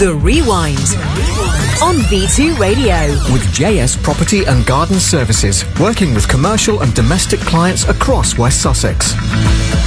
The Rewind on V2 Radio. With JS Property and Garden Services, working with commercial and domestic clients across West Sussex.